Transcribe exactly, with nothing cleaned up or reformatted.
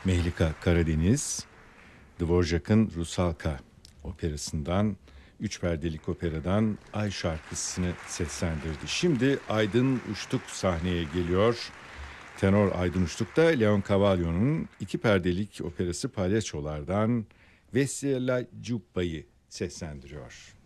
Mehlika Karadeniz, Dvorak'ın Rusalka operasından, üç perdelik operadan Ay şarkısını seslendirdi. Şimdi Aydın Uçtuk sahneye geliyor. Tenor Aydın Uçtuk da Leon Cavallo'nun iki perdelik operası Palyaçolardan Vesela Cubba'yı seslendiriyor.